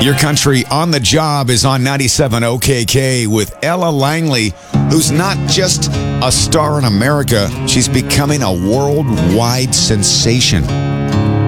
Your Country on the Job is on 97 OKK with Ella Langley, who's not just a star in America, she's becoming a worldwide sensation.